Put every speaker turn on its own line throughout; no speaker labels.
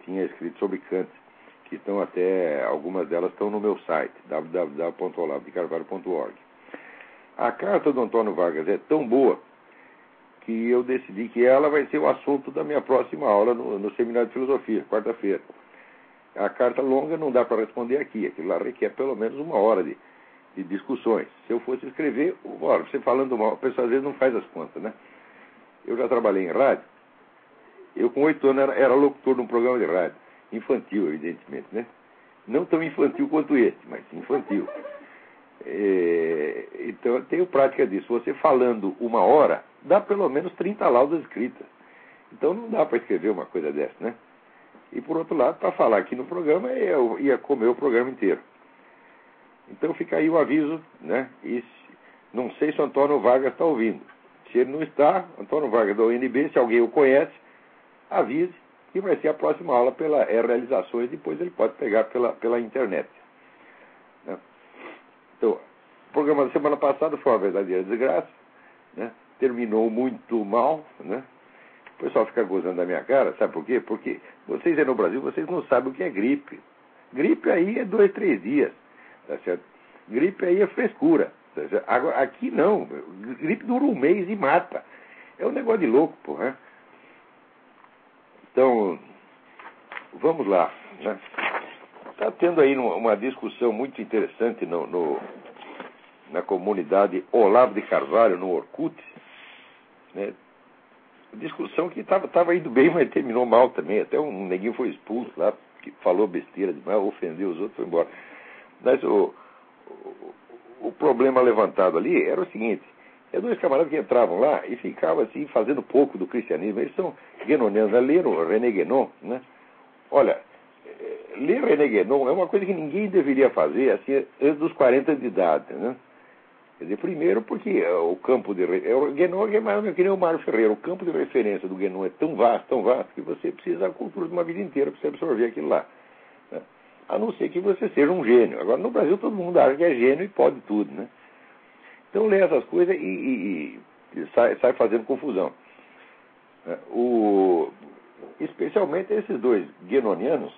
tinha escrito sobre Kant, que estão até, algumas delas estão no meu site, www.olavdecarvalho.org. A carta do Antônio Vargas é tão boa que eu decidi que ela vai ser o assunto da minha próxima aula no Seminário de Filosofia, quarta-feira. A carta longa não dá para responder aqui, aquilo lá requer pelo menos uma hora de discussões. Se eu fosse escrever, olha, você falando mal, a pessoa às vezes não faz as contas, né? Eu já trabalhei em rádio, eu com 8 anos era locutor de um programa de rádio, infantil, evidentemente, né? Não tão infantil quanto esse, mas infantil. Então eu tenho prática disso. Você falando uma hora, dá pelo menos 30 laudas escritas. Então não dá para escrever uma coisa dessa, né? E por outro lado, para falar aqui no programa, eu ia comer o programa inteiro. Então fica aí o aviso, né? E não sei se o Antônio Vargas está ouvindo. Se ele não está, Antônio Vargas da UNB, se alguém o conhece, avise que vai ser a próxima aula pela Realizações, depois ele pode pegar pela internet. Né? Então, o programa da semana passada foi uma verdadeira desgraça, né? Terminou muito mal, né? O pessoal fica gozando da minha cara, sabe por quê? Porque vocês aí no Brasil, vocês não sabem o que é gripe. Gripe aí é 2, 3 dias, tá certo? Gripe aí é frescura, tá certo? Agora, aqui não, gripe dura um mês e mata. É um negócio de louco, porra. Então, vamos lá, né? Está tendo aí uma discussão muito interessante na comunidade Olavo de Carvalho, no Orkut, né? Discussão que estava indo bem, mas terminou mal também. Até um neguinho foi expulso lá, que falou besteira demais, ofendeu os outros, foi embora. Mas o problema levantado ali era o seguinte: é 2 camaradas que entravam lá e ficavam assim, fazendo pouco do cristianismo. Eles são guénonianos, né? Leram René Guénon, né? Olha, ler René Guénon é uma coisa que ninguém deveria fazer assim, antes dos 40 de idade, né? Quer dizer, primeiro porque o campo de... O Guénon é mais que nem o Mário Ferreira. O campo de referência do Guénon é tão vasto, que você precisa da cultura de uma vida inteira para você absorver aquilo lá, né? A não ser que você seja um gênio. Agora, no Brasil, todo mundo acha que é gênio e pode tudo, né? Então, lê essas coisas e sai fazendo confusão. Especialmente esses 2 guénonianos,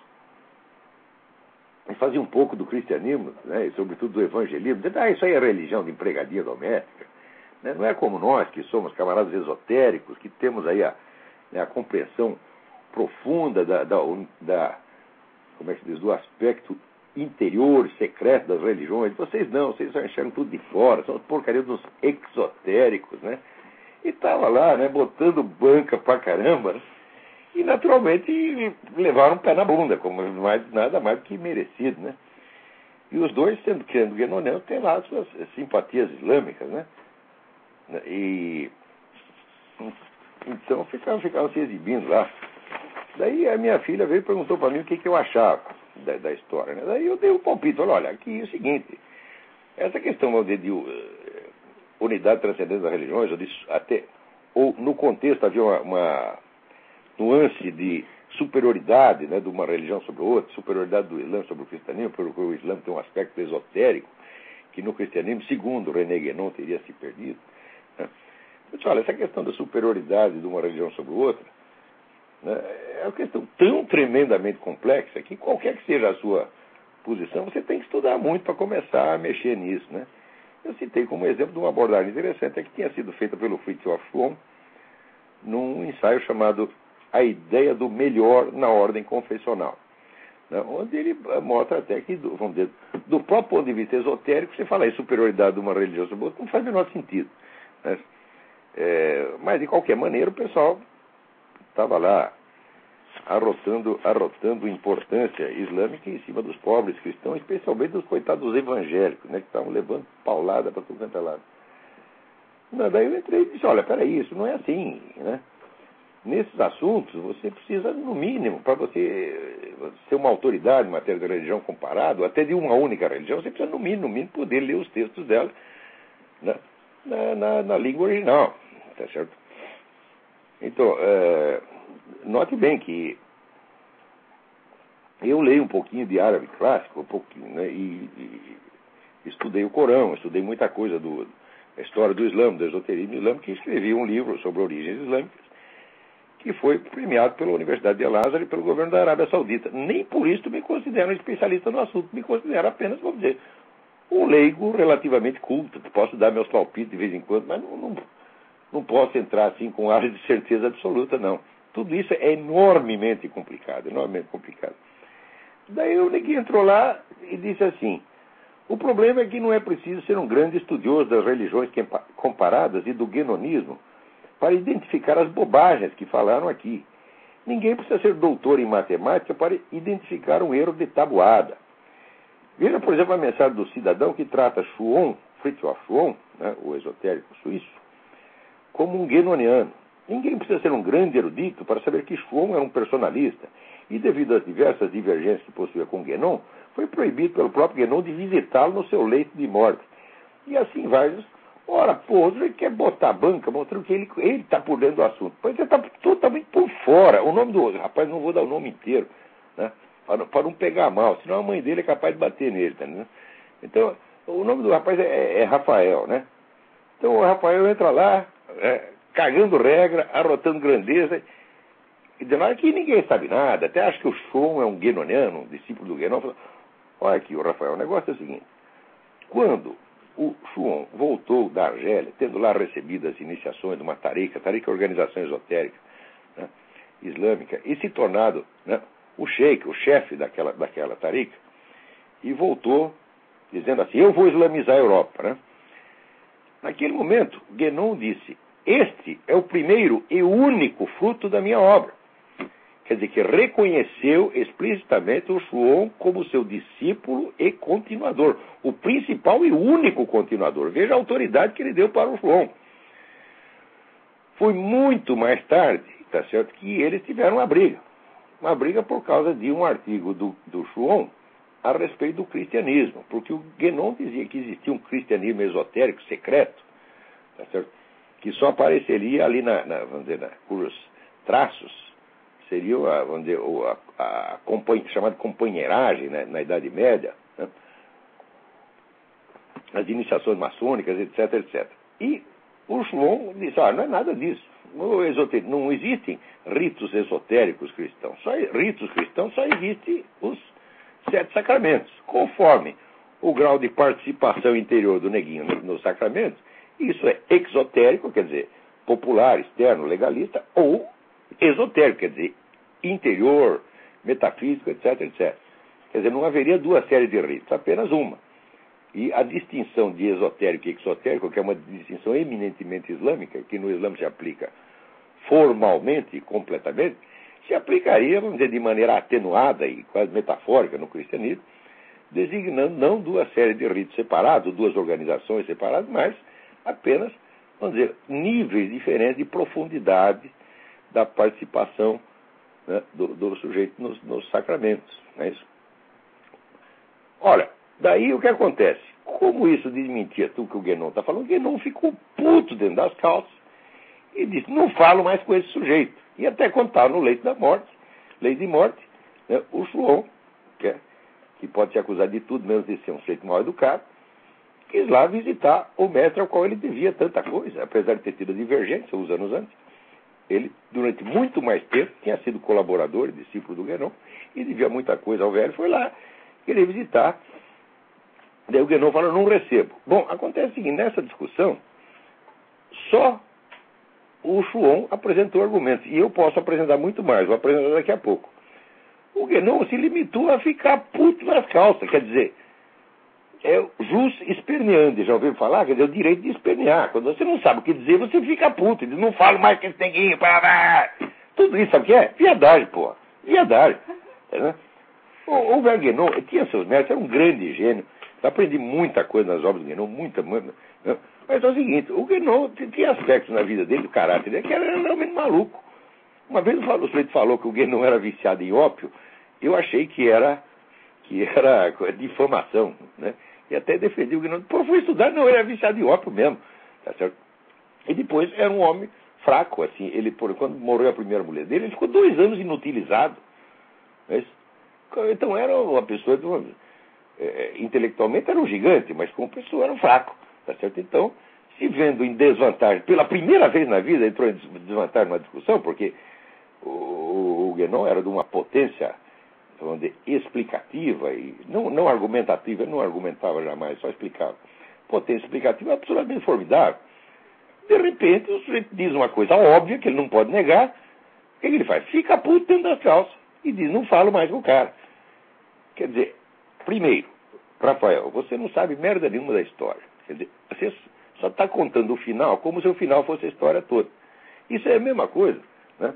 fazia um pouco do cristianismo, né, e sobretudo do evangelismo, dizendo, isso aí é religião de empregadia doméstica, né? Não é como nós, que somos camaradas esotéricos, que temos aí a compreensão profunda como é que se diz, do aspecto interior, secreto das religiões. Vocês não, vocês só enxergam tudo de fora, são porcaria dos exotéricos, né? E estava lá, né, botando banca pra caramba, né? E, naturalmente, levaram um pé na bunda, como nada mais do que merecido, né? E os 2, sendo guénonianos, têm lá suas simpatias islâmicas, né? E então ficavam se exibindo lá. Daí a minha filha veio e perguntou para mim o que eu achava da história, né? Daí eu dei um palpite, falei, olha, aqui é o seguinte, essa questão de unidade transcendente das religiões, ou no contexto havia uma nuance de superioridade, né, de uma religião sobre outra, superioridade do Islã sobre o cristianismo, porque o Islã tem um aspecto esotérico que no cristianismo, segundo René Guénon, teria se perdido, né? Eu disse, olha, essa questão da superioridade de uma religião sobre outra, né, é uma questão tão tremendamente complexa que qualquer que seja a sua posição, você tem que estudar muito para começar a mexer nisso, né? Eu citei como exemplo de uma abordagem interessante que tinha sido feita pelo Fritjof Schwann num ensaio chamado A Ideia do Melhor na Ordem Confessional, né, onde ele mostra até que, vamos dizer, do próprio ponto de vista esotérico, você falar em superioridade de uma religião sobre outra não faz o menor sentido, né? Mas, de qualquer maneira, o pessoal estava lá arrotando importância islâmica em cima dos pobres cristãos, especialmente dos coitados evangélicos, né, que estavam levando paulada para tudo quanto é lado. Daí eu entrei e disse, olha, peraí, isso não é assim, né? Nesses assuntos, você precisa, no mínimo, para você ser uma autoridade em matéria de religião comparado, até de uma única religião, você precisa, no mínimo, poder ler os textos dela, né, na língua original, tá certo? Então, note bem que eu leio um pouquinho de árabe clássico, né, e estudei o Corão, estudei muita coisa da história do Islã, do esoterismo islâmico, e escrevi um livro sobre origens islâmicas. que foi premiado pela Universidade de Al-Azhar e pelo governo da Arábia Saudita. Nem por isso me considero um especialista no assunto, me considero apenas, vamos dizer, um leigo relativamente culto. Posso dar meus palpites de vez em quando, mas não posso entrar assim com área de certeza absoluta, não. Tudo isso é enormemente complicado, enormemente complicado. Daí o neguinho entrou lá e disse assim: o problema é que não é preciso ser um grande estudioso das religiões comparadas e do guenonismo para identificar as bobagens que falaram aqui. Ninguém precisa ser doutor em matemática para identificar um erro de tabuada. Veja, por exemplo, a mensagem do cidadão que trata Schwann, Fritjof Schwann, né, o esotérico suíço, como um guenoniano. Ninguém precisa ser um grande erudito para saber que Schwann era um personalista e, devido às diversas divergências que possuía com Guénon, foi proibido pelo próprio Guénon de visitá-lo no seu leito de morte. E assim vai. Ora, pô, ele quer botar a banca mostrando que ele está por dentro do assunto. Pois você está totalmente por fora. O nome do rapaz, não vou dar o nome inteiro, né, para não pegar mal, senão a mãe dele é capaz de bater nele. Tá, né? Então, o nome do rapaz é Rafael, né? Então o Rafael entra lá, cagando regra, arrotando grandeza, e de lá que ninguém sabe nada, até acha que o Schwann é um guenoniano, um discípulo do Guénon. Olha aqui, o Rafael, o negócio é o seguinte: quando o Schwann voltou da Argélia, tendo lá recebido as iniciações de uma tariqa organização esotérica, né, islâmica, e se tornado, né, o sheik, o chefe daquela tariqa, e voltou dizendo assim: eu vou islamizar a Europa, né? Naquele momento, Guénon disse: este é o primeiro e único fruto da minha obra. Quer dizer, que reconheceu explicitamente o Schwann como seu discípulo e continuador. O principal e único continuador. Veja a autoridade que ele deu para o Schwann. Foi muito mais tarde, tá certo, que eles tiveram uma briga. Uma briga por causa de um artigo do Schwann a respeito do cristianismo. Porque o Guénon dizia que existia um cristianismo esotérico secreto, tá certo, que só apareceria ali vamos dizer, cujos traços seria vamos dizer, a chamada companheiragem, né, na Idade Média, né, as iniciações maçônicas, etc, etc. E o Schwann disse: não é nada disso. Não existem ritos esotéricos cristãos. Ritos cristãos só existem os 7 sacramentos. Conforme o grau de participação interior do neguinho nos sacramentos, isso é exotérico, quer dizer, popular, externo, legalista, ou esotérico, quer dizer, interior, metafísico, etc, etc. Quer dizer, não haveria 2 séries de ritos, apenas uma. E a distinção de esotérico e exotérico, que é uma distinção eminentemente islâmica, que no Islã se aplica formalmente e completamente, se aplicaria, vamos dizer, de maneira atenuada e quase metafórica no cristianismo, designando não 2 séries de ritos separados, 2 organizações separadas, mas apenas, vamos dizer, níveis diferentes de profundidade da participação, né, do sujeito nos sacramentos. Não é isso? Ora, daí o que acontece? Como isso desmentia tudo que o Guénon está falando, o Guénon ficou puto dentro das calças e disse: não falo mais com esse sujeito. E até quando estava no leito de morte, né, o Schwann, que pode ser acusado de tudo, menos de ser um sujeito mal educado, quis lá visitar o mestre ao qual ele devia tanta coisa, apesar de ter tido divergência uns anos antes. Ele, durante muito mais tempo, tinha sido colaborador e discípulo do Guénon e devia muita coisa ao velho, foi lá querer visitar. Daí o Guénon falou: não recebo. Bom, acontece o seguinte: nessa discussão, só o Schwann apresentou argumentos, e eu posso apresentar muito mais, vou apresentar daqui a pouco. O Guénon se limitou a ficar puto nas calças, quer dizer, é jus esperneandi, já ouviu falar? Quer dizer, o direito de espernear. Quando você não sabe o que dizer, você fica puto, diz: não falo mais que esse neguinho, tudo isso, sabe o que é? Viadagem, pô, viadagem. Né? O Guénon tinha seus méritos, era um grande gênio. Eu aprendi muita coisa nas obras do Guénon, muita. Né? Mas é o seguinte: o Guénon tinha aspectos na vida dele, do caráter dele, que era realmente maluco. Uma vez o sujeito falou que o Guénon era viciado em ópio, eu achei que era difamação, né? E até defendi o Guénon. Pô, fui estudar, não, ele era viciado em ópio mesmo, tá certo? E depois era um homem fraco, assim, quando morreu a primeira mulher dele, ele ficou 2 anos inutilizado. Então era uma pessoa, intelectualmente era um gigante, mas como pessoa era um fraco, tá certo? Então, se vendo em desvantagem, pela primeira vez na vida, entrou em desvantagem numa discussão, porque O Guénon era de uma potência, vamos dizer, explicativa, e não argumentativa, ele não argumentava jamais, só explicava. Potência explicativa absolutamente formidável. De repente, o sujeito diz uma coisa óbvia, que ele não pode negar. O que ele faz? Fica puto dentro das calças e diz, não falo mais com o cara. Quer dizer, primeiro, Rafael, você não sabe merda nenhuma da história. Quer dizer, você só está contando o final como se o final fosse a história toda. Isso é a mesma coisa, né?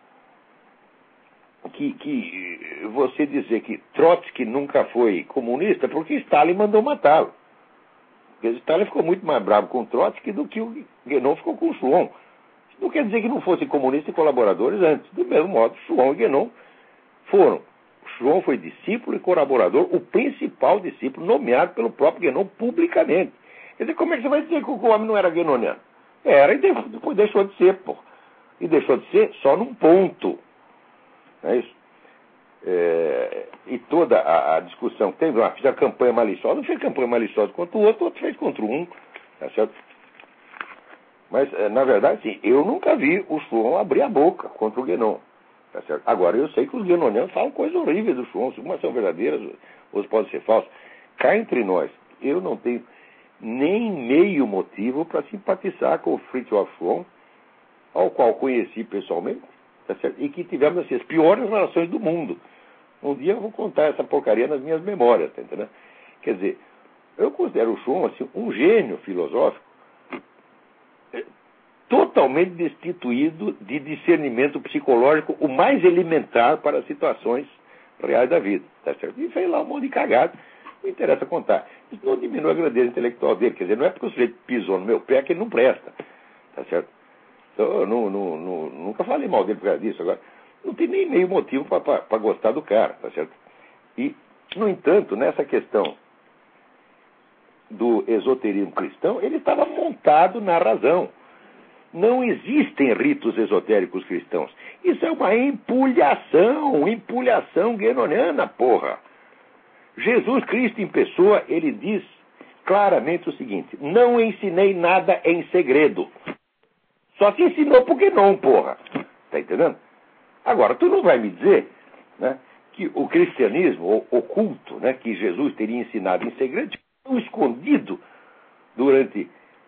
Que você dizer que Trotsky nunca foi comunista porque Stalin mandou matá-lo. Porque Stalin ficou muito mais bravo com Trotsky do que o Guénon ficou com o Schwann. Isso não quer dizer que não fossem comunistas e colaboradores antes. Do mesmo modo, Schwann e Guénon foram. O Schwann foi discípulo e colaborador, o principal discípulo, nomeado pelo próprio Guénon publicamente. Quer dizer, como é que você vai dizer que o homem não era guénoniano? Era, e depois deixou de ser, pô. E deixou de ser só num ponto. Não é isso? E toda a discussão que teve, fiz a campanha maliciosa, não fez campanha maliciosa contra o outro fez contra um, tá certo? Mas, na verdade, sim, eu nunca vi o Schwann abrir a boca contra o Guénon, tá certo? Agora, eu sei que os guénonianos falam coisas horríveis do Schwann, umas são verdadeiras, outras podem ser falsas. Cá entre nós, eu não tenho nem meio motivo para simpatizar com o Fridtjof Schwann, ao qual conheci pessoalmente, tá certo? E que tivemos assim, as piores relações do mundo. Um dia eu vou contar essa porcaria nas minhas memórias, tá entendendo? Quer dizer, eu considero o Schwann assim, um gênio filosófico totalmente destituído de discernimento psicológico o mais elementar para as situações reais da vida, tá certo? E fez lá um monte de cagada, não interessa contar. Isso não diminui a grandeza intelectual dele, quer dizer, não é porque o sujeito pisou no meu pé que ele não presta, tá certo? Então, eu nunca falei mal dele por causa disso. Agora, não tem nem meio motivo para gostar do cara, tá certo? E, no entanto, nessa questão do esoterismo cristão, ele estava montado na razão. Não existem ritos esotéricos cristãos. Isso é uma empulhação guénoniana, porra. Jesus Cristo em pessoa, ele diz claramente o seguinte: não ensinei nada em segredo. Só se ensinou porque não, porra. Tá entendendo? Agora, tu não vai me dizer, né, que o cristianismo oculto, né, que Jesus teria ensinado em segredo, foi escondido durante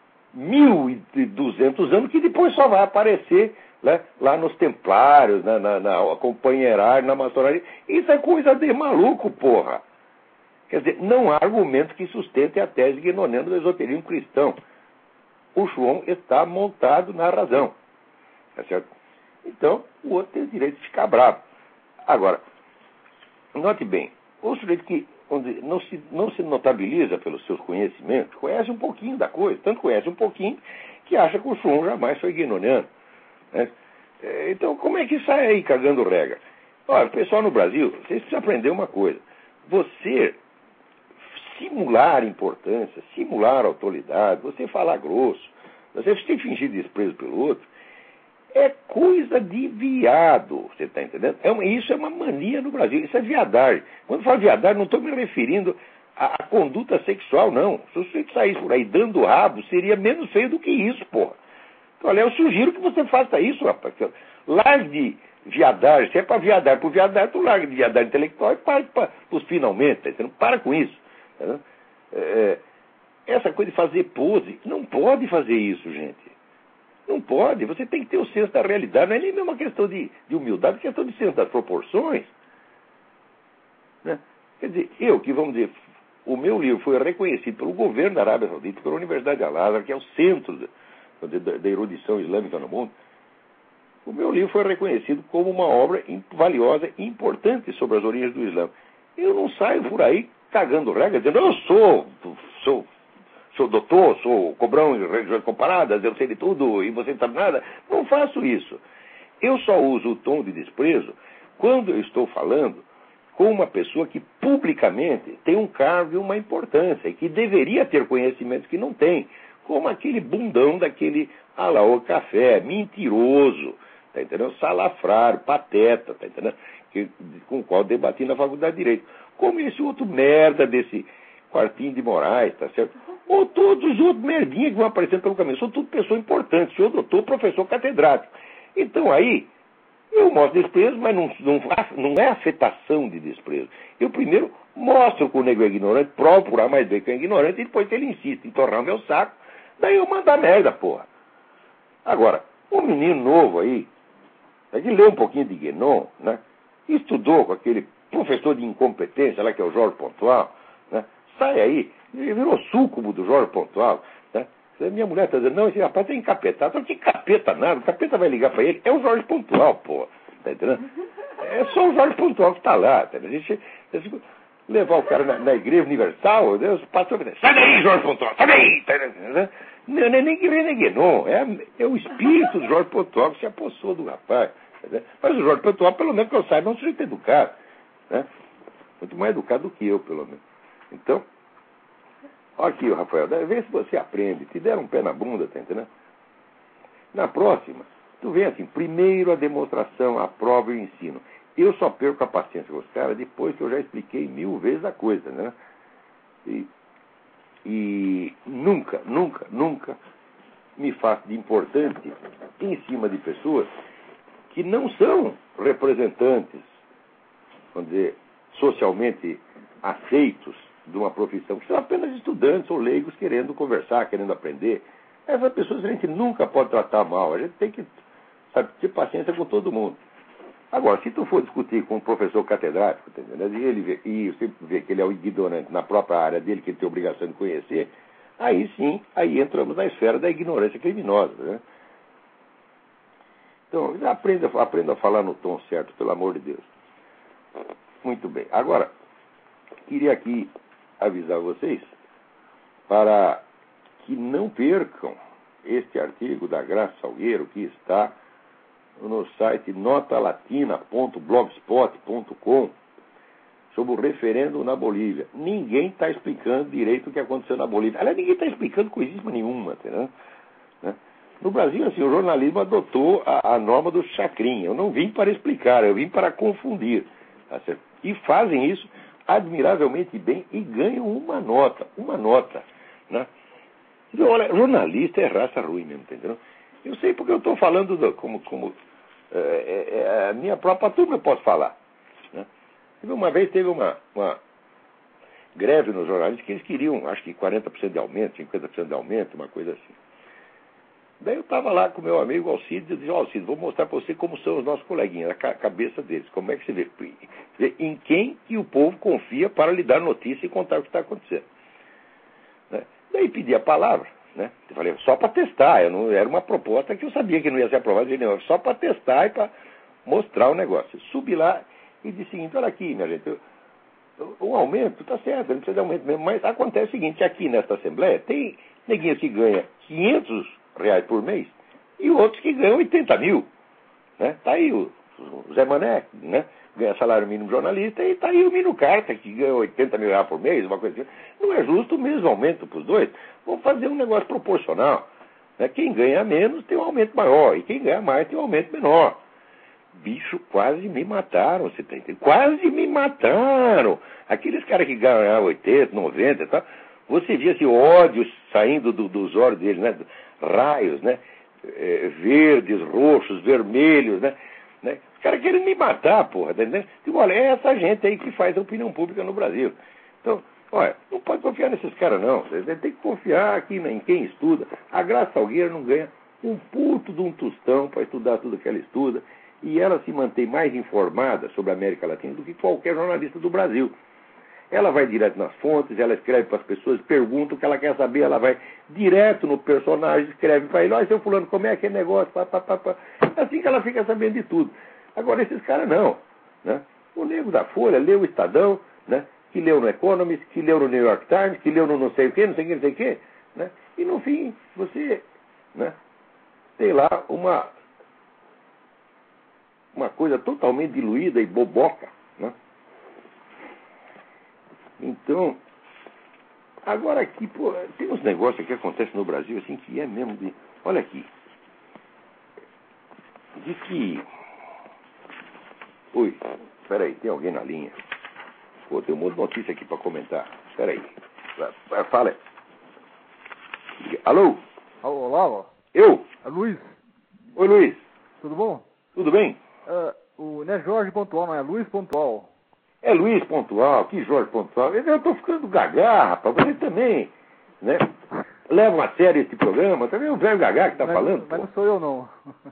1.200 anos, que depois só vai aparecer, né, lá nos templários, na companheiragem, na maçonaria. Isso é coisa de maluco, porra. Quer dizer, não há argumento que sustente a tese guénoniana do esoterismo cristão. O Schwann está montado na razão. Tá certo? Então, o outro tem o direito de ficar bravo. Agora, note bem, o sujeito que não se notabiliza pelos seus conhecimentos, conhece um pouquinho da coisa, tanto conhece um pouquinho que acha que o Schwann jamais foi guénoniano. Né? Então, como é que sai aí cagando regra? Olha, pessoal no Brasil, vocês precisam aprender uma coisa. Você simular importância, simular autoridade, você falar grosso, você fingir desprezo pelo outro, é coisa de viado, você está entendendo? Isso é uma mania no Brasil, isso é viadagem. Quando eu falo viadagem, não estou me referindo à conduta sexual, não. Se você saísse por aí dando rabo, seria menos feio do que isso, porra. Então, olha, eu sugiro que você faça isso, rapaz. Largue de viadagem, se é para viadagem, por viadagem, tu larga de viadagem intelectual e para os finalmente, tá entendendo? Para com isso. Tá, essa coisa de fazer pose, não pode fazer isso, gente. Não pode, você tem que ter o senso da realidade, não é nem mesmo uma questão de humildade, é questão de senso das proporções. Né? Quer dizer, vamos dizer, o meu livro foi reconhecido pelo governo da Arábia Saudita, pela Universidade de Al-Azhar, que é o centro da erudição islâmica no mundo. O meu livro foi reconhecido como uma obra valiosa e importante sobre as origens do Islã. Eu não saio por aí cagando regra, dizendo, eu sou doutor, sou cobrão em religiões comparadas, eu sei de tudo e você não sabe nada. Não faço isso. Eu só uso o tom de desprezo quando eu estou falando com uma pessoa que publicamente tem um cargo e uma importância e que deveria ter conhecimentos que não tem, como aquele bundão daquele Alaô Café, mentiroso, tá entendendo? Salafrário, pateta, tá entendendo? Com o qual eu debati na Faculdade de Direito. Como esse outro merda desse Quartinho de Moraes, tá certo? Ou todos os outros merdinhas que vão aparecendo pelo caminho. São tudo pessoas importantes. Senhor doutor, professor catedrático. Então aí, Eu mostro desprezo, mas não é afetação de desprezo. Eu primeiro mostro que o nego é ignorante, provo por A mais B que é ignorante, e depois que ele insiste em torrar o meu saco, daí eu mando a merda, porra. Agora, um menino novo aí, que lê um pouquinho de Guénon, né? Estudou com aquele professor de incompetência lá, que é o Jorge Pontual, né? Sai aí, ele virou súcubo do Jorge Pontual, né? Minha mulher está dizendo, não, esse rapaz é encapetado. Não, que capeta nada, o capeta vai ligar para ele. É o Jorge Pontual, pô. Tá entendendo? É só o Jorge Pontual que está lá. Tá entendendo? Levar o cara na Igreja Universal, Deus, o pastor vai dizer, sai daí, Jorge Pontual, sai daí. Tá entendendo? Não é nem Guénon, é o espírito do Jorge Pontual que se apossou do rapaz. Tá, mas o Jorge Pontual, pelo menos que eu saiba, é um sujeito educado. Né? Muito mais educado do que eu, pelo menos. Então, olha aqui, Rafael, vê se você aprende. Te deram um pé na bunda, tá entendendo? Na próxima, tu vem assim, primeiro a demonstração, a prova e o ensino. Eu só perco a paciência com os caras depois que eu já expliquei 1000 vezes a coisa, né? E nunca me faço de importante em cima de pessoas que não são representantes, vamos dizer, socialmente aceitos de uma profissão, que são apenas estudantes ou leigos querendo conversar, querendo aprender. Essas pessoas a gente nunca pode tratar mal, a gente tem que, sabe, ter paciência com todo mundo. Agora, se tu for discutir com um professor catedrático, entendeu? E você vê que ele é o ignorante na própria área dele, que ele tem obrigação de conhecer, aí sim, aí entramos na esfera da ignorância criminosa. Né? Então, aprenda a falar no tom certo, pelo amor de Deus. Muito bem. Agora, queria aqui avisar vocês para que não percam este artigo da Graça Salgueiro, que está no site notalatina.blogspot.com sobre o referendo na Bolívia. Ninguém está explicando direito o que aconteceu na Bolívia. Aliás, ninguém está explicando coisíssima nenhuma. Entendeu? No Brasil, assim, o jornalismo adotou a norma do chacrinha. Eu não vim para explicar, eu vim para confundir. Tá certo? E fazem isso admiravelmente bem e ganham uma nota. Né? Então, olha, jornalista é raça ruim mesmo, entendeu? Eu sei porque eu estou falando como a minha própria turma eu posso falar. Né? Uma vez teve uma greve nos jornalistas que eles queriam, acho que 40% de aumento, 50% de aumento, uma coisa assim. Daí eu estava lá com meu amigo Alcides e disse, Alcides, vou mostrar para você como são os nossos coleguinhas, a cabeça deles, como é que você vê, em quem que o povo confia para lhe dar notícia e contar o que está acontecendo. Né? Daí pedi a palavra, né? Eu falei, só para testar, era uma proposta que eu sabia que não ia ser aprovada, só para testar e para mostrar o negócio. Subi lá e disse o seguinte, olha aqui, minha gente, o aumento está certo, não precisa de aumento mesmo, mas acontece o seguinte, aqui nesta Assembleia tem neguinhos que ganham R$500 por mês e outros que ganham 80 mil. Né? Tá aí o Zé Mané, né? Ganha salário mínimo jornalista, e tá aí o Mino Carta, que ganha 80 mil reais por mês, uma coisa assim. Não é justo o mesmo aumento para os dois. Vamos fazer um negócio proporcional. Né? Quem ganha menos tem um aumento maior, e quem ganha mais tem um aumento menor. Bicho, quase me mataram, você tá entendendo? Quase me mataram. Aqueles caras que ganham 80, 90 e tal, você via esse ódio saindo dos olhos deles, né? Raios, né? Verdes, roxos, vermelhos, né? Os caras querem me matar, porra, né? Digo, olha, é essa gente aí que faz a opinião pública no Brasil. Então, olha, não pode confiar nesses caras, não. Você tem que confiar aqui em quem estuda. A Graça Salgueiro não ganha um puto de um tostão para estudar tudo que ela estuda, e ela se mantém mais informada sobre a América Latina do que qualquer jornalista do Brasil. Ela vai direto nas fontes, ela escreve para as pessoas, pergunta o que ela quer saber, ela vai direto no personagem, escreve para ele, olha, seu fulano, como é que é negócio, assim que ela fica sabendo de tudo. Agora, esses caras não. Né? O nego da Folha leu o Estadão, né? Que leu no Economist, que leu no New York Times, que leu no não sei o quê, não sei o quê. Né? E, no fim, você, né, tem lá uma coisa totalmente diluída e boboca. Né? Então, agora aqui, pô, tem uns negócios que acontecem no Brasil, assim, que é mesmo de... Olha aqui. De que... Oi, peraí, tem alguém na linha? Pô, tem um monte de notícia aqui para comentar. Peraí. Fala. Alô?
Olá, ó.
Eu?
É Luiz.
Oi, Luiz.
Tudo bom?
Tudo bem?
Não é Jorge Pontual, não é Luiz Pontual.
É Luiz Pontual, que Jorge Pontual. Eu tô ficando gagá, rapaz. Você também, né? Leva a sério esse programa. Também o velho gagá que tá falando.
Mas não sou eu, não.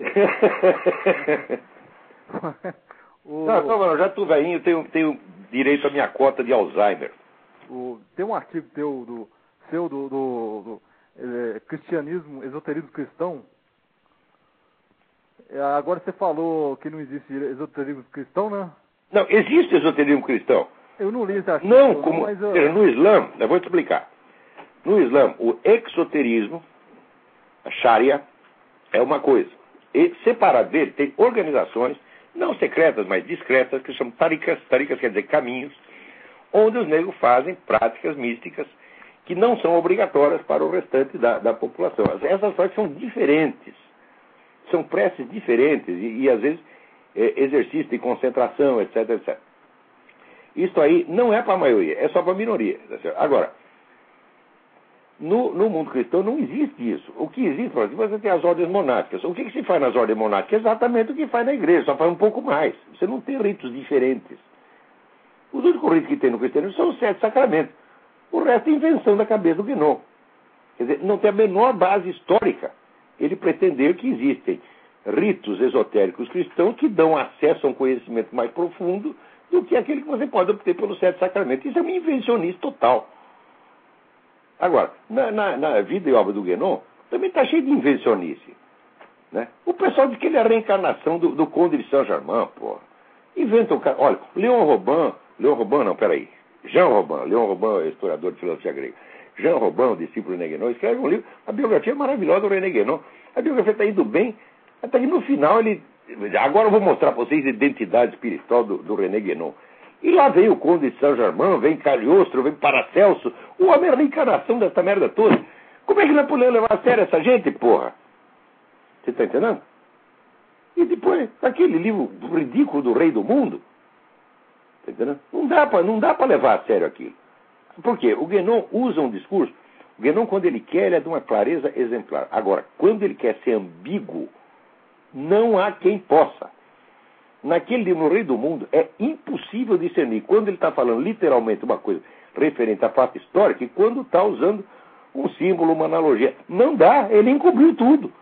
Não, já tô velhinho, tenho direito à minha cota de Alzheimer.
Tem um artigo teu do cristianismo, esoterismo cristão. Agora você falou que não existe esoterismo cristão, né?
Não, existe esoterismo cristão.
Eu não li esse artigo.
Não, como no Islã, eu vou te explicar. No Islã, o exoterismo, a Sharia, é uma coisa. E separado dele, tem organizações, não secretas, mas discretas, que chamam tarikas. Tarikas quer dizer caminhos, onde os negros fazem práticas místicas que não são obrigatórias para o restante da população. Essas práticas são diferentes. São preces diferentes e às vezes, exercício de concentração, etc, etc. Isso aí não é para a maioria, é só para a minoria. Tá certo? Agora, no mundo cristão não existe isso. O que existe, por exemplo, você tem as ordens monásticas. O que se faz nas ordens monásticas? Exatamente o que faz na igreja, só faz um pouco mais. Você não tem ritos diferentes. Os únicos ritos que tem no cristianismo são os 7 sacramentos. O resto é invenção da cabeça do Guénon. Quer dizer, não tem a menor base histórica ele pretender que existem ritos esotéricos cristãos que dão acesso a um conhecimento mais profundo do que aquele que você pode obter pelos 7 sacramentos. Isso é um invencionismo total. Agora, na vida e obra do Guénon, também está cheio de invencionice. Né? O pessoal diz que ele é a reencarnação do Conde de Saint-Germain, porra. Inventa o cara. Olha, Leon Robin, Jean Robin é historiador de filosofia grega. Jean Robin, discípulo de René Guénon, escreve um livro, a biografia é maravilhosa do René Guénon. A biografia está indo bem, até que no final ele... Agora eu vou mostrar para vocês a identidade espiritual do René Guénon. E lá vem o Conde de Saint-Germain, vem Cagliostro, vem Paracelso, o homem é a reencarnação dessa merda toda. Como é que nós podemos levar a sério essa gente, porra? Você está entendendo? E depois, aquele livro ridículo do Rei do Mundo, tá entendendo? Não dá para levar a sério aquilo. Por quê? O Guénon usa um discurso. O Guénon, quando ele quer, ele é de uma clareza exemplar. Agora, quando ele quer ser ambíguo, não há quem possa. Naquele livro, No Rei do Mundo, é impossível discernir quando ele está falando literalmente uma coisa referente à fato histórica e quando está usando um símbolo, uma analogia. Não dá, ele encobriu tudo.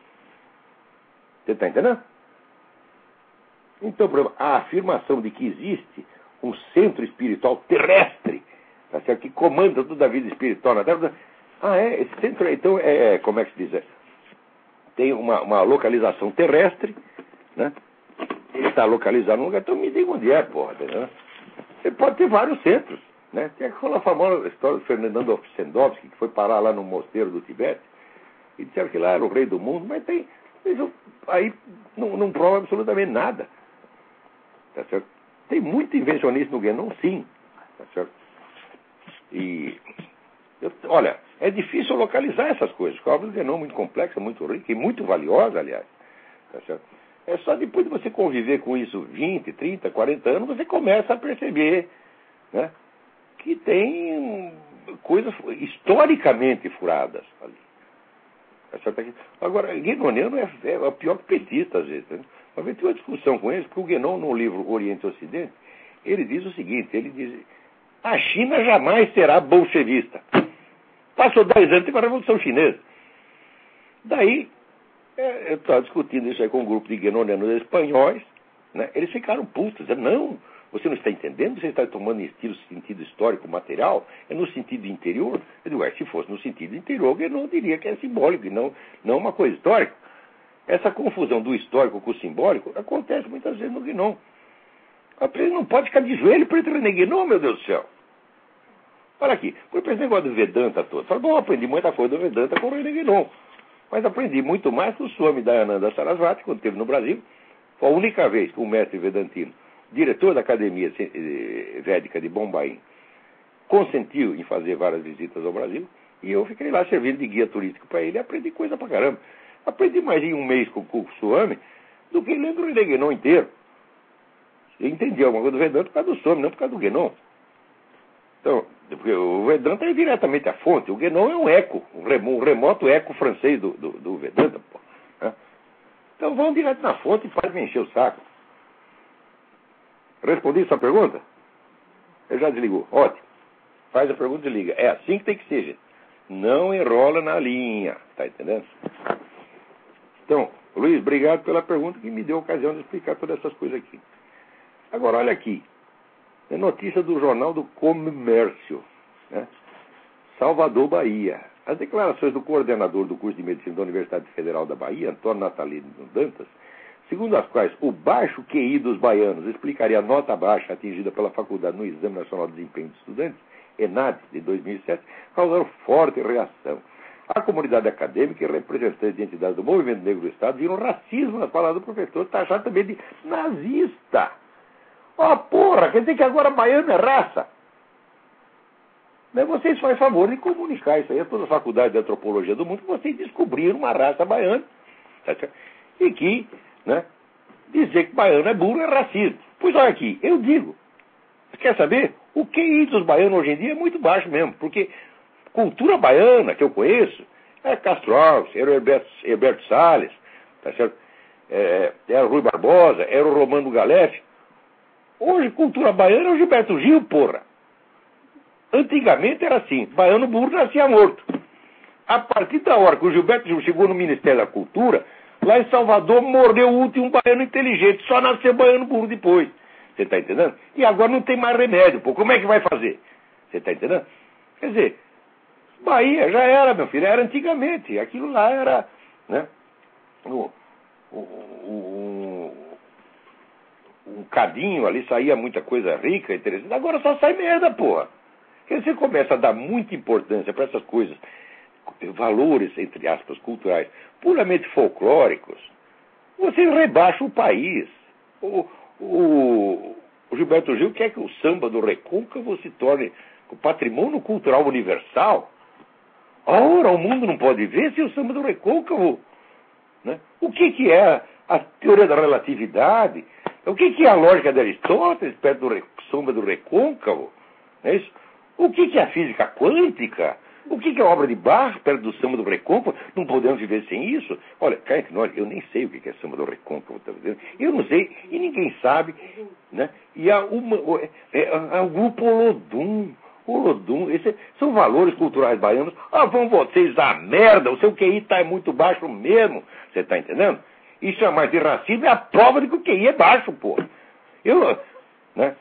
Você está entendendo? Então, por exemplo, a afirmação de que existe um centro espiritual terrestre, tá certo? Que comanda toda a vida espiritual na Terra. Esse centro, então, como é que se diz? Tem uma localização terrestre, né? Ele está localizado num lugar, então me diga onde é, porra, entendeu? Você pode ter vários centros, né? Tem aquela famosa história do Fernando Ossendowski, que foi parar lá no mosteiro do Tibete, e disseram que lá era o rei do mundo, mas tem... Isso aí não prova absolutamente nada. Tá certo? Tem muito invencionismo no Guénon, sim. Tá certo? E, olha, é difícil localizar essas coisas, porque a obra do Guénon é muito complexa, muito rica e muito valiosa, aliás. Tá certo? É só depois de você conviver com isso 20, 30, 40 anos, você começa a perceber, né, que tem coisas historicamente furadas ali. Agora, guénoniano é pior que petista, às vezes. Né? Uma vez tive uma discussão com eles, porque o Guénon, no livro Oriente e Ocidente, ele diz o seguinte, ele diz, a China jamais será bolchevista. Passou 10 anos, teve a Revolução Chinesa. Daí, eu estava discutindo isso aí com um grupo de guénonianos espanhóis, né? Eles ficaram putos, dizendo, não, você não está entendendo, você está tomando sentido histórico material, é no sentido interior. Eu digo, se fosse no sentido interior, eu não diria que é simbólico, e não uma coisa histórica. Essa confusão do histórico com o simbólico acontece muitas vezes no Guénon. Ele não pode ficar de joelho para entrar no Guénon, meu Deus do céu. Olha aqui, por exemplo, esse negócio do Vedanta todo. Fala, bom, aprendi muita coisa do Vedanta com o René Guénon. Mas aprendi muito mais com o Swami Dayananda Sarasvati, quando esteve no Brasil. Foi a única vez que um mestre vedantino, diretor da Academia Védica de Bombaim, consentiu em fazer várias visitas ao Brasil, e eu fiquei lá servindo de guia turístico para ele e aprendi coisa pra caramba. Aprendi mais em um mês com o Swami do que lendo o René Guénon inteiro. Eu entendi alguma coisa do Vedanta por causa do Swami, não por causa do Guénon. Então, porque o Vedanta é diretamente a fonte, o Guénon é um eco, um remoto eco francês do Vedanta. Pô, né? Então vão direto na fonte e para de me encher o saco. Respondi sua pergunta? Ele já desligou. Ótimo. Faz a pergunta e desliga. É assim que tem que ser, gente. Não enrola na linha. Tá entendendo? Então, Luiz, obrigado pela pergunta que me deu a ocasião de explicar todas essas coisas aqui. Agora, olha aqui. É notícia do Jornal do Comércio, né? Salvador, Bahia. As declarações do coordenador do curso de medicina da Universidade Federal da Bahia, Antônio Natalino Dantas, segundo as quais o baixo QI dos baianos explicaria a nota baixa atingida pela faculdade no Exame Nacional de Desempenho de Estudantes, ENAD, de 2007, causaram forte reação. A comunidade acadêmica e representantes de entidades do movimento negro do Estado viram racismo nas palavras do professor, taxado também de nazista. Ó, porra, quer dizer que agora baiano é raça? Mas vocês fazem favor de comunicar isso aí a todas as faculdades de antropologia do mundo, que vocês descobriram uma raça baiana. Tá certo? E que, né, dizer que baiano é burro é racismo. Pois olha aqui, eu digo, quer saber? O QI dos baianos hoje em dia é muito baixo mesmo, porque cultura baiana que eu conheço é Castro Alves, era o Herberto Salles, tá certo? Era o Rui Barbosa, era o Romano Galef. Hoje, cultura baiana é o Gilberto Gil, porra. Antigamente era assim, baiano burro nascia morto. A partir da hora que o Gilberto Gil chegou no Ministério da Cultura, lá em Salvador morreu o último baiano inteligente, só nasceu baiano burro depois. Você está entendendo? E agora não tem mais remédio, pô. Como é que vai fazer? Você está entendendo? Quer dizer, Bahia já era, meu filho, era antigamente. Aquilo lá era, né, um cadinho ali, saía muita coisa rica, interessante. Agora só sai merda, porra. Porque você começa a dar muita importância para essas coisas, valores, entre aspas, culturais, puramente folclóricos, você rebaixa o país. O Gilberto Gil quer que o samba do Recôncavo se torne o patrimônio cultural universal. Ora, o mundo não pode ver se o samba do Recôncavo, né? O que é a teoria da relatividade? O que é a lógica de Aristóteles perto do samba do Recôncavo? Não é isso? O que é a física quântica? O que é a obra de Bach perto do samba do Recôncavo? Não podemos viver sem isso? Olha, cá entre nós, eu nem sei o que é samba do Recôncavo. Tá dizendo? Eu não sei, e ninguém sabe, né? E há o grupo Olodum. Esses são valores culturais baianos. Ah, vão vocês a merda, o seu QI está muito baixo mesmo. Você está entendendo? E chamar de racismo é a prova de que o QI é baixo, pô. Né?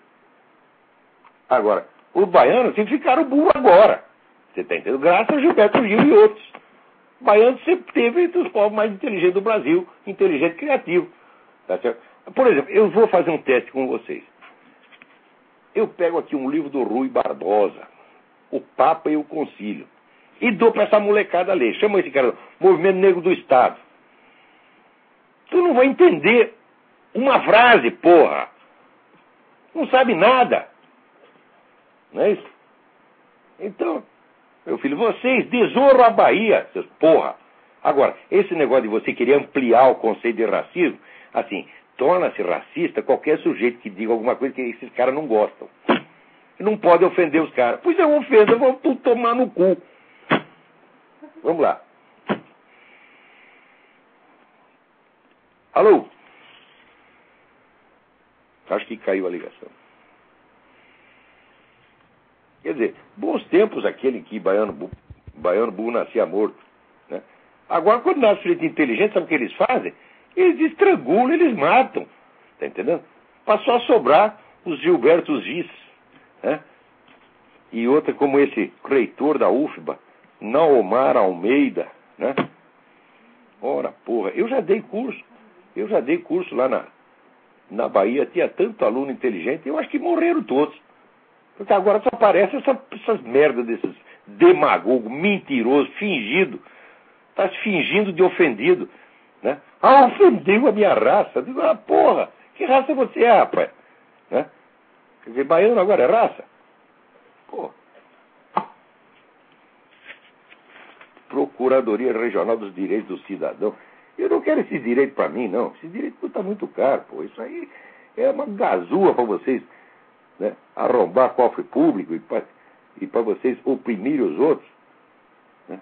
Agora, os baianos ficaram burros agora. Você está entendendo? Graças a Gilberto Gil e outros. O baiano sempre teve entre os povos mais inteligentes do Brasil. Inteligente e criativo. Tá certo? Por exemplo, eu vou fazer um teste com vocês. Eu pego aqui um livro do Rui Barbosa, O Papa e o Concílio, e dou para essa molecada ler. Chama esse cara, Movimento Negro do Estado. Tu não vai entender uma frase, porra. Não sabe nada. Não é isso? Então, meu filho, vocês desonram a Bahia, seus porra. Agora, esse negócio de você querer ampliar o conceito de racismo, assim, torna-se racista qualquer sujeito que diga alguma coisa que esses caras não gostam. Não pode ofender os caras. Pois é uma ofensa, vamos tudo tomar no cu. Vamos lá. Alô? Acho que caiu a ligação. Quer dizer, bons tempos aquele que baiano burro nascia morto. Né? Agora, quando nasce sujeito inteligente, sabe o que eles fazem? Eles estrangulam, eles matam. Está entendendo? Passou a sobrar os Gilbertos Gis. Né? E outra como esse reitor da UFBA, Naomar Almeida. Né? Ora, porra, eu já dei curso lá na Bahia, tinha tanto aluno inteligente, eu acho que morreram todos. Porque agora só aparecem essas merdas desses demagogos, mentirosos, fingido. Está se fingindo de ofendido. Né? Ah, ofendeu a minha raça. Eu digo, ah, porra, que raça você é, rapaz? Né? Quer dizer, baiano agora é raça? Porra. Procuradoria Regional dos Direitos do Cidadão. Eu não quero esse direito para mim, não. Esse direito custa muito caro, pô. Isso aí é uma gazua para vocês, né, arrombar cofre público e para vocês oprimirem os outros. Né?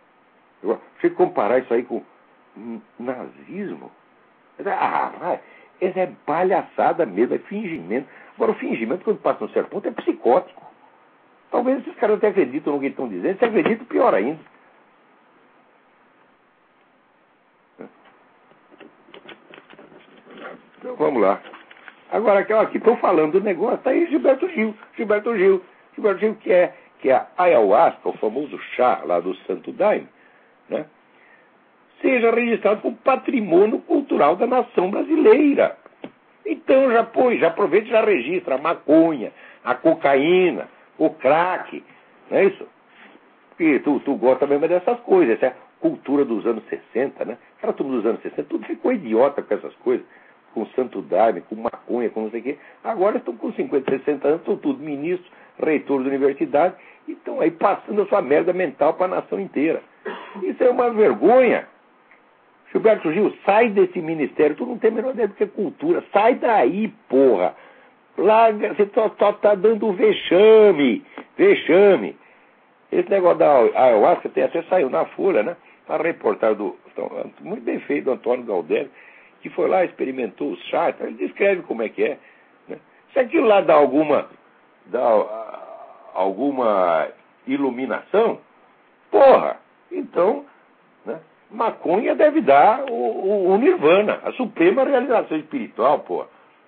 Agora, você comparar isso aí com nazismo? Ah, vai. Essa é palhaçada mesmo, é fingimento. Agora, o fingimento, quando passa num certo ponto, é psicótico. Talvez esses caras até acreditam no que estão dizendo. Se acreditam, pior ainda. Então, vamos lá. Agora, aqui, estou falando do negócio, está aí Gilberto Gil, que é a ayahuasca, o famoso chá lá do Santo Daime, né? Seja registrado como patrimônio cultural da nação brasileira. Então já aproveita e já registra a maconha, a cocaína, o crack, não é isso? Porque tu gosta mesmo dessas coisas, essa é a cultura dos anos 60, né? Cara, tudo dos anos 60, tudo ficou idiota com essas coisas, com Santo Daime, com maconha, com não sei o quê. Agora estão com 50, 60 anos, estão tudo ministros, reitor da universidade, e estão aí passando a sua merda mental para a nação inteira. Isso é uma vergonha. Gilberto Gil, sai desse ministério, tu não tem a menor ideia do que é cultura, sai daí, porra. Larga, você só tá dando vexame. Esse negócio da ayahuasca até saiu na Folha, né? A reportagem muito bem feito, do Antônio Galdério, que foi lá, experimentou o chá, ele descreve como é que é. Né? Se aquilo lá dá alguma iluminação, porra, então, né? Maconha deve dar o nirvana, a suprema realização espiritual, pô.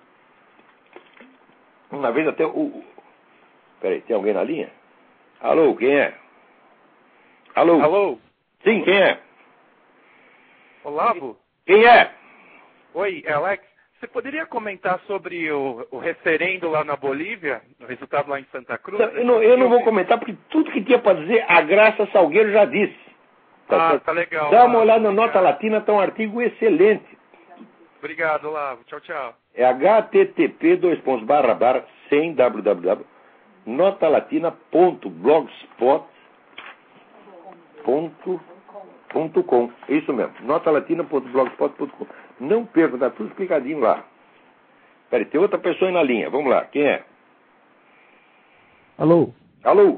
Uma vez até Peraí, tem alguém na linha? Alô, quem é? Alô?
Alô?
Sim, quem é?
Olavo?
Quem é?
Oi, Alex. Você poderia comentar sobre o referendo lá na Bolívia, o resultado lá em Santa Cruz?
Eu não vou comentar, porque tudo que tinha para dizer, a Graça Salgueiro já disse.
Tá legal.
Dá uma olhada na Nota Latina, está um artigo excelente.
Obrigado, Olavo. Tchau, tchau.
É http:// sem www, notalatina.blogspot.com. Isso mesmo, notalatina.blogspot.com. Não perca, está tudo explicadinho lá. Peraí, tem outra pessoa aí na linha. Vamos lá, quem é?
Alô?
Alô?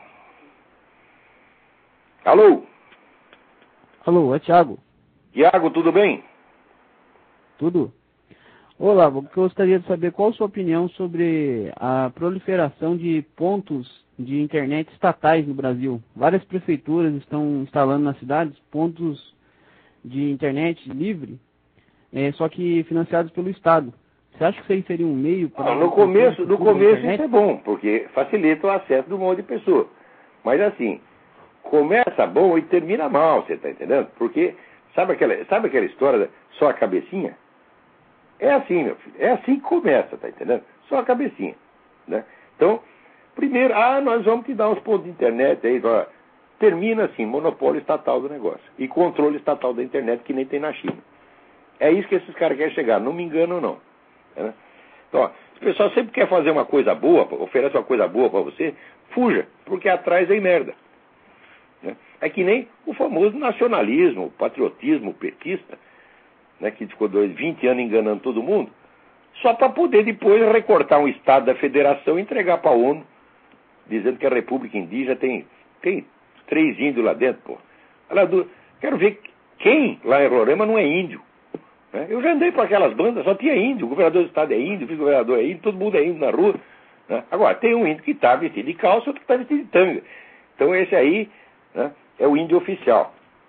Alô?
Alô, é Thiago.
Tiago, tudo bem?
Tudo? Olá, eu gostaria de saber qual a sua opinião sobre a proliferação de pontos de internet estatais no Brasil. Várias prefeituras estão instalando nas cidades pontos de internet livre, só que financiados pelo Estado. Você acha que isso aí seria um meio para...
No começo isso é bom, porque facilita o acesso de um monte de pessoa. Mas assim, começa bom e termina mal, você está entendendo? Porque, sabe aquela história só a cabecinha? É assim, meu filho. É assim que começa, tá entendendo? Só a cabecinha, né? Então, primeiro, nós vamos te dar uns pontos de internet aí. Termina assim, monopólio estatal do negócio. E controle estatal da internet, que nem tem na China. É isso que esses caras querem chegar. Não me engano, não. Né? Então, se o pessoal sempre quer fazer uma coisa boa, oferece uma coisa boa para você, fuja, porque atrás vem merda. Né? É que nem o famoso nacionalismo, o patriotismo petista, né, que ficou 20 anos enganando todo mundo, só para poder depois recortar um estado da federação e entregar para a ONU, dizendo que a República Indígena tem 3 índios lá dentro, pô. Quero ver quem lá em Roraima não é índio. Né? Eu já andei para aquelas bandas, só tinha índio, o governador do estado é índio, o vice-governador é índio, todo mundo é índio na rua. Né? Agora, tem um índio que está vestido de calça e outro que está vestido de tanga. Então esse aí, né, é o índio oficial.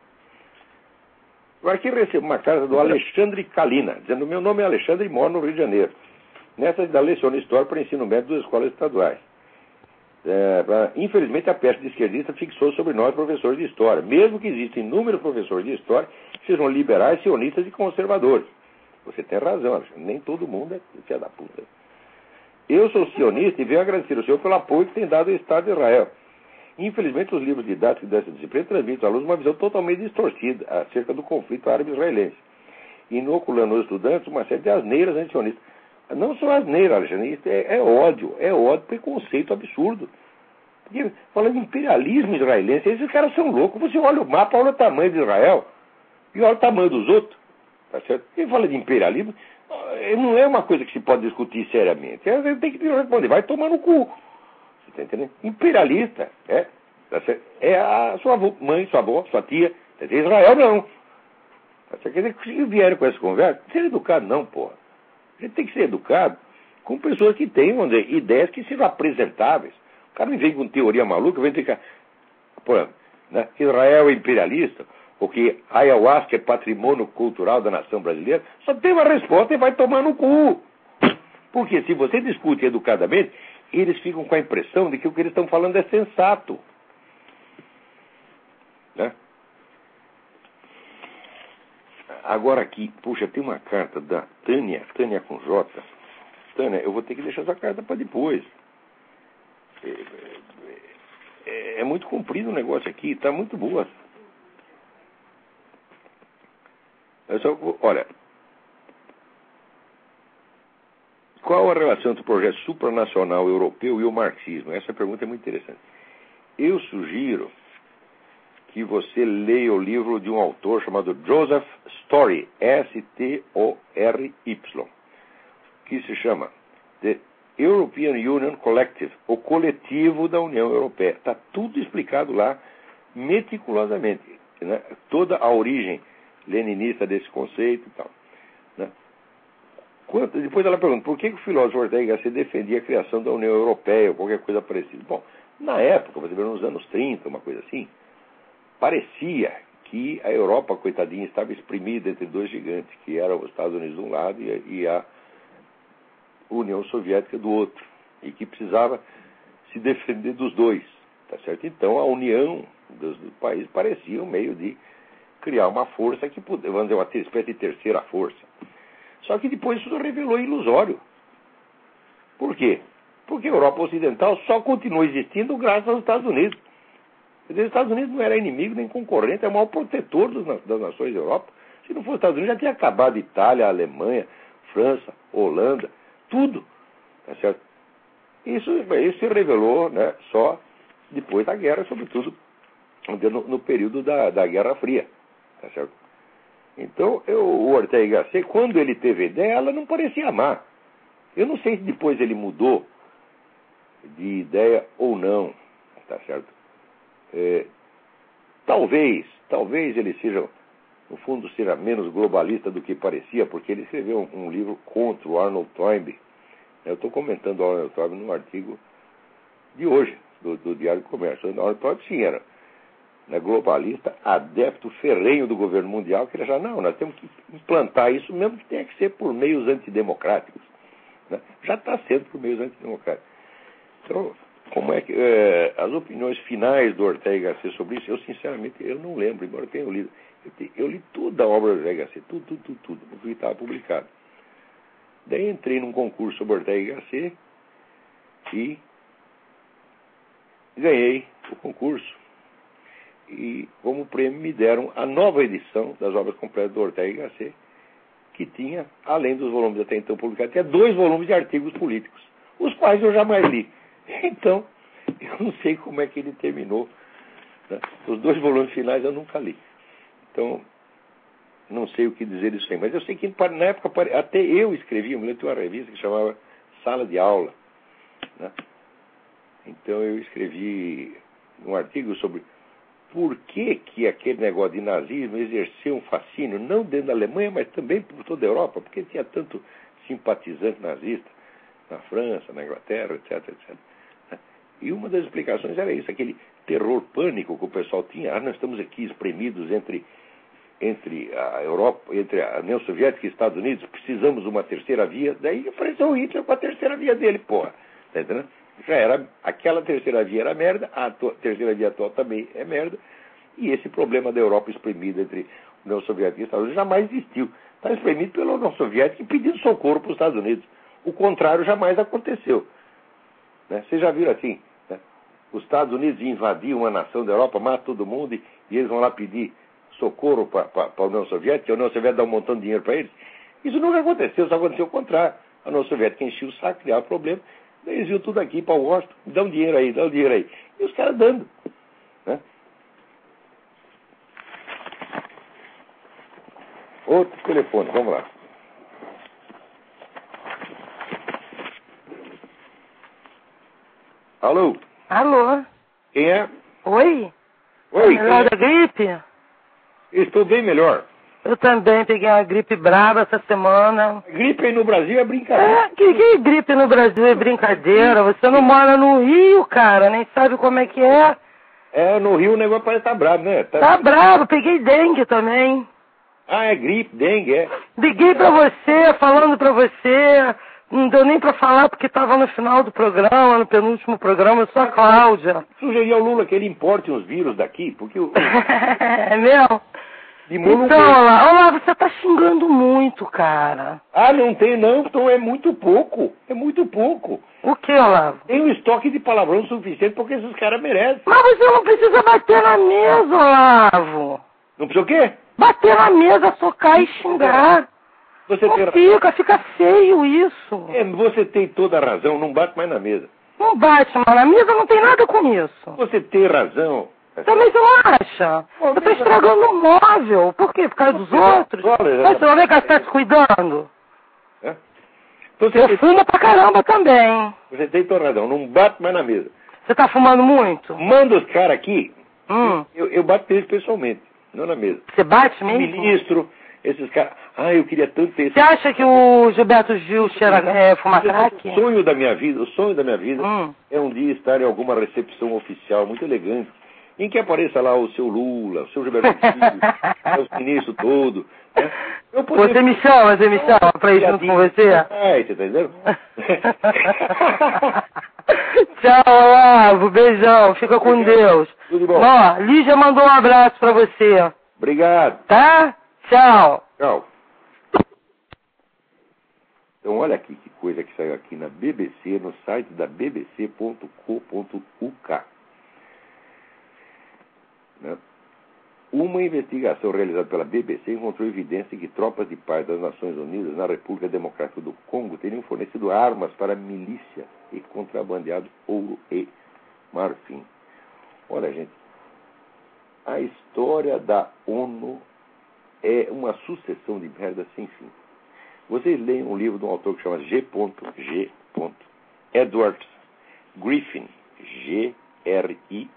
Agora aqui recebo uma carta do Alexandre Kalina, dizendo: meu nome é Alexandre e moro no Rio de Janeiro. Nessa cidade leciono História para ensino médio das escolas estaduais. Infelizmente a peste de esquerdista fixou sobre nós professores de História, mesmo que existem inúmeros professores de História que sejam liberais, sionistas e conservadores. Você tem razão, Alexandre, nem todo mundo é filha da puta. Eu sou sionista e venho agradecer ao senhor pelo apoio que tem dado ao Estado de Israel. Infelizmente, os livros didáticos dessa disciplina transmitem aos alunos uma visão totalmente distorcida acerca do conflito árabe-israelense, inoculando aos estudantes uma série de asneiras antisionistas. Não só asneira, Alexandre, isso é ódio, preconceito absurdo. Porque, falando de imperialismo israelense, esses caras são loucos. Você olha o mapa, olha o tamanho de Israel e olha o tamanho dos outros. Tá certo? Quem fala de imperialismo não é uma coisa que se pode discutir seriamente. Tem que responder, vai tomar no cu. Tá entendendo? Imperialista, tá certo? É a sua mãe, sua avó, sua tia. Israel não. Tá certo? Quer dizer, que vieram com essa conversa, não ser educado não, porra. A gente tem que ser educado com pessoas que tenham ideias que sejam apresentáveis. O cara não vem com teoria maluca, vem ficar... Por exemplo, né, que Israel é imperialista, ou que ayahuasca é patrimônio cultural da nação brasileira, só tem uma resposta e vai tomar no cu. Porque se você discute educadamente, eles ficam com a impressão de que o que eles estão falando é sensato. Né? Agora aqui, puxa, tem uma carta da Tânia com J. Tânia, eu vou ter que deixar essa carta para depois. É muito comprido o negócio aqui, está muito boa. Olha, qual a relação entre o projeto supranacional europeu e o marxismo? Essa pergunta é muito interessante. Eu sugiro que você leia o livro de um autor chamado Joseph Story, Story, que se chama The European Union Collective, o coletivo da União Europeia. Está tudo explicado lá meticulosamente, né? Toda a origem leninista desse conceito e tal. Né? Depois ela pergunta, por que o filósofo Ortega y Gasset defendia a criação da União Europeia ou qualquer coisa parecida? Bom, na época, você vê nos anos 30, uma coisa assim, parecia que a Europa, coitadinha, estava exprimida entre dois gigantes, que eram os Estados Unidos de um lado e a União Soviética do outro, e que precisava se defender dos dois, tá certo? Então a união dos países parecia um meio de criar uma força que pudesse, vamos dizer, uma espécie de terceira força. Só que depois isso revelou ilusório. Por quê? Porque a Europa Ocidental só continua existindo graças aos Estados Unidos. Os Estados Unidos não era inimigo nem concorrente, é o maior protetor das nações da Europa. Se não fosse os Estados Unidos, já tinha acabado Itália, Alemanha, França, Holanda, tudo. Tá certo? Isso se revelou, né, só depois da guerra, sobretudo no período da Guerra Fria. Tá certo? Então, o Ortega y Gasset, quando ele teve a ideia, ela não parecia má. Eu não sei se depois ele mudou de ideia ou não. Tá certo? Talvez ele seja, no fundo, seja menos globalista do que parecia, porque ele escreveu um livro contra o Arnold Toynbee. Eu estou comentando o Arnold Toynbee num artigo de hoje, do Diário do Comércio. O Arnold Toynbee, sim, era globalista, adepto ferrenho do governo mundial, que ele já, não, nós temos que implantar isso, mesmo que tenha que ser por meios antidemocráticos. Né? Já está sendo por meios antidemocráticos. Então, como é que as opiniões finais do Ortega y Gasset sobre isso, eu sinceramente eu não lembro, embora eu tenha lido. Eu li toda a obra do Ortega y Gasset, tudo, porque estava publicado. Daí entrei num concurso sobre Ortega y Gasset e ganhei o concurso. E como prêmio me deram a nova edição das obras completas do Ortega y Gasset, que tinha, além dos volumes até então publicados, tinha 2 volumes de artigos políticos, os quais eu jamais li. Então, eu não sei como é que ele terminou. Né? Os 2 volumes finais eu nunca li. Então, não sei o que dizer disso aí. Mas eu sei que na época, até eu escrevi, eu me lembro de uma revista que chamava Sala de Aula. Né? Então eu escrevi um artigo sobre por que aquele negócio de nazismo exerceu um fascínio, não dentro da Alemanha, mas também por toda a Europa, porque tinha tanto simpatizante nazista na França, na Inglaterra, etc. E uma das explicações era isso, aquele terror pânico que o pessoal tinha. Nós estamos aqui espremidos entre a Europa, entre a União Soviética e os Estados Unidos, precisamos de uma terceira via. Daí apareceu o Hitler com a terceira via dele, porra. Tá entendendo? Já era, aquela terceira via era merda, a terceira via atual também é merda, e esse problema da Europa espremida entre a União Soviética e os Estados Unidos jamais existiu. Está espremido pela União Soviética e pedindo socorro para os Estados Unidos. O contrário jamais aconteceu. Né? Vocês já viram assim, né? Os Estados Unidos invadiam uma nação da Europa, matam todo mundo e eles vão lá pedir socorro para a União Soviética, e a União Soviética dá um montão de dinheiro para eles. Isso nunca aconteceu, só aconteceu o contrário. A União Soviética enchia o saco, criava problema. Eles iam tudo aqui para o Washington, dá um dinheiro aí. E os caras dando. Né? Outro telefone, vamos lá. Alô?
Alô?
Quem é?
Oi?
Oi,
É da gripe?
Estou bem melhor.
Eu também peguei uma gripe brava essa semana.
Gripe aí no Brasil é brincadeira.
Que gripe no Brasil é brincadeira? Você não mora no Rio, cara, nem sabe como é que é.
No Rio o negócio parece estar bravo, né?
Tá bravo, peguei dengue também.
É gripe, dengue, é.
Liguei pra você, falando pra você. Não deu nem pra falar porque tava no final do programa, no penúltimo programa, eu sou a Cláudia.
Sugeri ao Lula que ele importe uns vírus daqui, porque
É mesmo? Então, Olavo, você tá xingando muito, cara.
Não tem não, então é muito pouco. É muito pouco.
O que, Olavo?
Tem um estoque de palavrão suficiente porque esses caras merecem.
Mas você não precisa bater na mesa, Olavo.
Não precisa o quê?
Bater na mesa, socar e xingar. Fica feio isso.
Você tem toda a razão, não bate mais na mesa.
Não bate, mas na mesa não tem nada com isso.
Você tem razão.
Também você não acha? Você tá estragando o móvel. Por quê? Por causa dos outros? Mas você não vê que ela está se cuidando?
Então,
você fuma pra caramba também.
Você tem toda a razão, não bate mais na mesa.
Você tá fumando muito?
Manda os caras aqui, eu bato eles pessoalmente, não na mesa.
Você bate mesmo?
Ministro, esses caras. Eu queria tanto ter...
Você acha que o Gilberto Gil fuma crack?
O sonho da minha vida é um dia estar em alguma recepção oficial muito elegante, em que apareça lá o seu Lula, o seu Gilberto Gil, os ministros todos. Né?
Você me chama pra ir junto com você?
Você tá entendendo?
Tchau, Olavo, beijão, fica com Deus.
Tudo bom.
Lígia mandou um abraço pra você.
Obrigado.
Tá? Tchau.
Tchau. Então olha aqui que coisa que saiu aqui na BBC, no site da bbc.co.uk. Né? Uma investigação realizada pela BBC encontrou evidência de que tropas de paz das Nações Unidas na República Democrática do Congo teriam fornecido armas para a milícia e contrabandeado ouro e marfim. Olha, gente, a história da ONU é uma sucessão de merda sem fim. Vocês leem um livro de um autor que chama G.G. Edward Griffin, Griffin,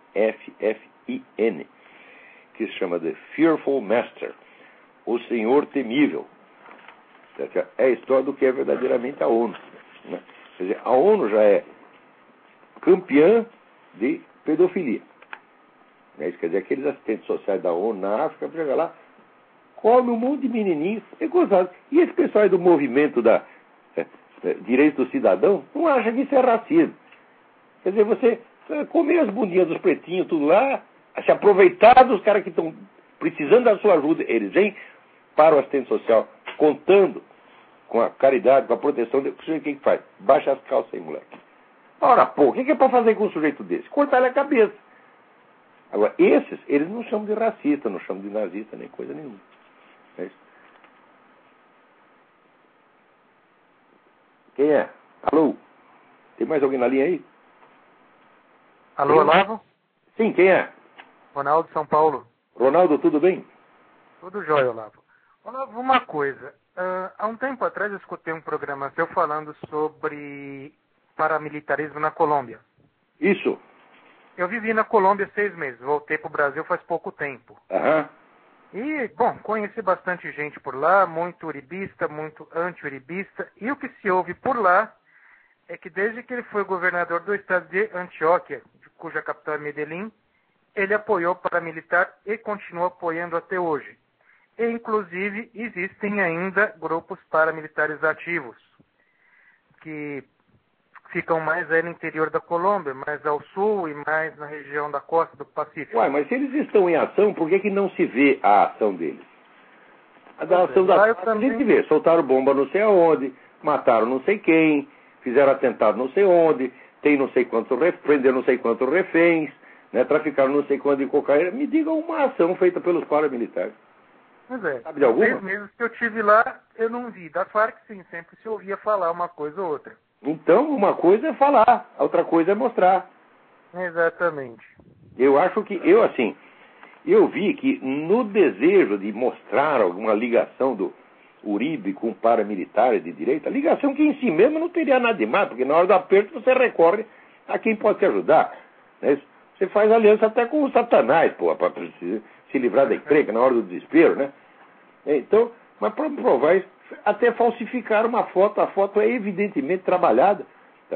que se chama The Fearful Master, o Senhor Temível. É a história do que é verdadeiramente a ONU. Né? Quer dizer, a ONU já é campeã de pedofilia. Isso quer dizer, aqueles assistentes sociais da ONU na África, chega lá, come um monte de menininhos, é gozado. E esse pessoal aí do movimento da direito do cidadão não acha que isso é racismo. Quer dizer, você comer as bundinhas dos pretinhos, tudo lá, se aproveitar dos caras que estão precisando da sua ajuda, eles vêm para o assistente social, contando com a caridade, com a proteção. O sujeito que faz? Baixa as calças aí, moleque. Ora, pô, o que é para fazer com um sujeito desse? Cortar-lhe a cabeça. Agora, esses, eles não chamam de racista, não chamam de nazista, nem coisa nenhuma. É isso. Quem é? Alô? Tem mais alguém na linha aí?
Alô, Olavo?
Sim, quem é?
Ronaldo, São Paulo.
Ronaldo, tudo bem?
Tudo jóia, Olavo. Olavo, uma coisa. Há um tempo atrás eu escutei um programa seu falando sobre paramilitarismo na Colômbia.
Isso.
Eu vivi na Colômbia 6 meses. Voltei para o Brasil faz pouco tempo. E, bom, conheci bastante gente por lá, muito uribista, muito anti-uribista. E o que se ouve por lá é que desde que ele foi governador do estado de Antioquia, cuja capital é Medellín, ele apoiou o paramilitar e continua apoiando até hoje. E, inclusive, existem ainda grupos paramilitares ativos, que ficam mais aí no interior da Colômbia, mais ao sul e mais na região da costa do Pacífico.
Mas se eles estão em ação, por que não se vê a ação deles? A ação da a gente vê, soltaram bomba não sei aonde, mataram não sei quem, fizeram atentado não sei onde, tem não sei quantos prenderam não sei quantos reféns, né, traficaram não sei quanto de cocaína. Me diga uma ação feita pelos paramilitares.
Pois é,
sabe de alguma?
6 meses que eu tive lá, eu não vi. Da Farc, sim, sempre se ouvia falar uma coisa ou outra.
Então, uma coisa é falar, a outra coisa é mostrar.
Exatamente.
Eu acho que, eu vi que no desejo de mostrar alguma ligação do Uribe com paramilitares de direita, ligação que em si mesmo não teria nada de mais, porque na hora do aperto você recorre a quem pode te ajudar. Né? Você faz aliança até com o Satanás, para se livrar da encrenca na hora do desespero, né? Então, mas para provar isso, até falsificar uma foto, a foto é evidentemente trabalhada.